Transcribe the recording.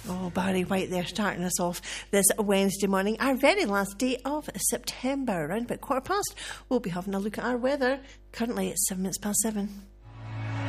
Oh, Barry White there starting us off this Wednesday morning, our very last day of September. Around about 7:15, we'll be having a look at our weather. Currently it's 7 minutes past 7.